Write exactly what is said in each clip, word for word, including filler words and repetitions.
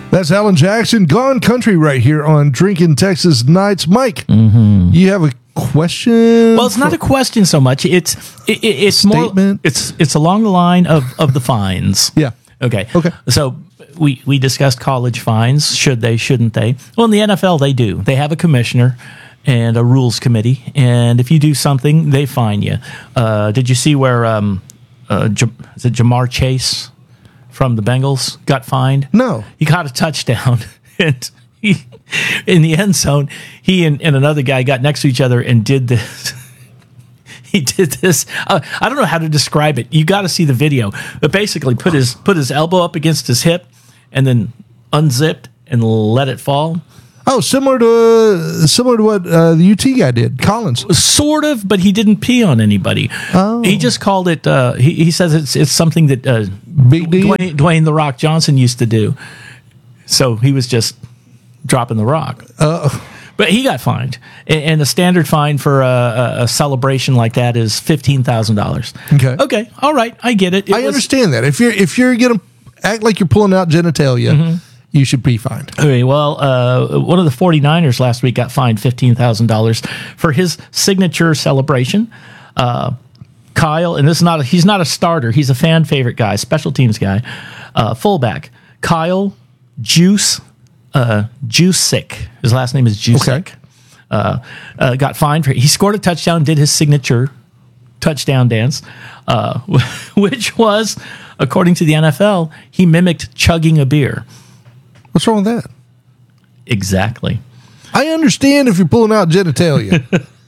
That's Alan Jackson, Gone Country, right here on Drinking Texas Nights. Mike, mm-hmm. you have a question? Well, it's not a question so much. It's it, it, it's Statement? more. It's it's along the line of, of the fines. Yeah. Okay. Okay. So we we discussed college fines. Should they? Shouldn't they? Well, in the N F L, they do. They have a commissioner and a rules committee, and if you do something, they fine you. Uh, did you see where um, uh, J- is it Jamar Chase from the Bengals got fined? No. He caught a touchdown, and he, in the end zone, he and, and another guy got next to each other and did this. He did this. Uh, I don't know how to describe it. You got to see the video. But basically, put his put his elbow up against his hip, and then unzipped and let it fall. Oh, similar to similar to what uh, the U T guy did, Collins. Sort of, but he didn't pee on anybody. Oh. He just called it. Uh, he, he says it's it's something that uh, Big D? Dwayne, Dwayne the Rock Johnson used to do. So he was just dropping the rock. Uh, But he got fined, and, and the standard fine for a, a celebration like that is fifteen thousand dollars. Okay. Okay. All right. I get it. it I was, understand that. If you're if you're gonna act like you're pulling out genitalia, Mm-hmm. you should be fined. Okay, well, uh, one of the 49ers last week got fined fifteen thousand dollars for his signature celebration. Uh, Kyle, and this is not a, he's not a starter. He's a fan favorite guy, special teams guy, uh, fullback. Kyle Juice uh, Jusick. His last name is Jusick. Okay. Uh, uh, got fined for he scored a touchdown, did his signature touchdown dance, uh, which was, according to the N F L, he mimicked chugging a beer. What's wrong with that? Exactly. I understand if you're pulling out genitalia,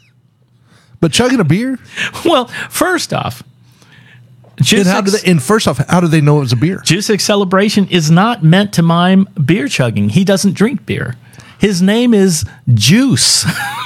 but chugging a beer. Well, first off, And how do they? And first off, how do they know it was a beer? Jusick's celebration is not meant to mime beer chugging. He doesn't drink beer. His name is Juice,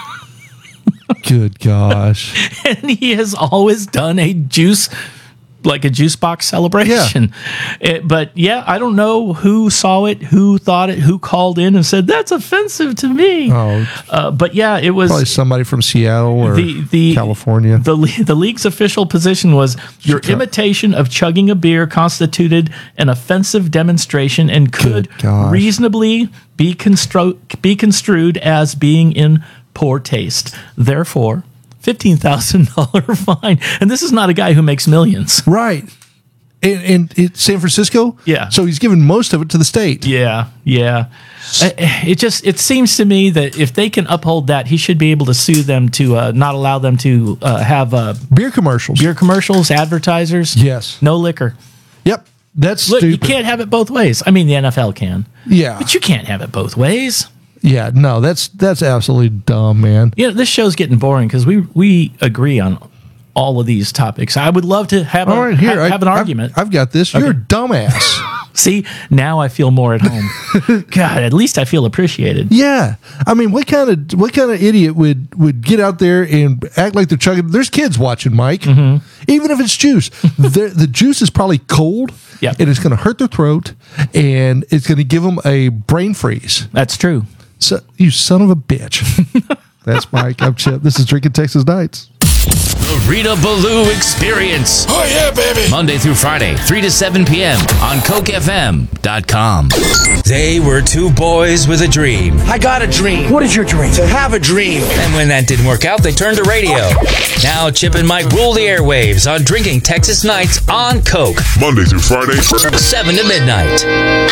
Good gosh! and he has always done a juice, like a juice box celebration. It- but yeah, I don't know who saw it, who thought it, who called in and said that's offensive to me. Oh, Uh, but yeah, it was probably somebody from Seattle or the the California. The le- the league's official position was your Chicago. imitation of chugging a beer constituted an offensive demonstration and could Good gosh. reasonably be constru- be construed as being in poor taste. Therefore, fifteen thousand dollar fine. And this is not a guy who makes millions. Right. And, and it's San Francisco? Yeah. So he's giving most of it to the state. Yeah, yeah. Uh, It just it seems to me that if they can uphold that, he should be able to sue them to uh, not allow them to uh, have uh, Beer commercials. beer commercials, advertisers. Yes. No liquor. Yep. That's Look, stupid. you can't have it both ways. I mean, the N F L can, Yeah. but you can't have it both ways. Yeah. No, that's that's absolutely dumb, man. You know, this show's getting boring because we we agree on all of these topics. I would love to have a, All right, here. ha- have, I, an I've- argument. I've, got this. You're a dumbass. See, now I feel more at home. God, at least I feel appreciated. Yeah. I mean, what kind of what kind of idiot would would get out there and act like they're chugging? There's kids watching, Mike. Mm-hmm. Even if it's juice, the the juice is probably cold. Yep. And it's going to hurt their throat, and it's going to give them a brain freeze. That's true. So, you son of a bitch. That's Mike. I'm Chip. This is Drinking Texas Nights. The Rita Ballou Experience. Oh, yeah, baby. Monday through Friday, three to seven p.m. on Coke F M dot com. They were two boys with a dream. I got a dream. What is your dream? To have a dream. And when that didn't work out, they turned to radio. Now Chip and Mike rule the airwaves on Drinking Texas Nights on Coke. Monday through Friday. seven to midnight.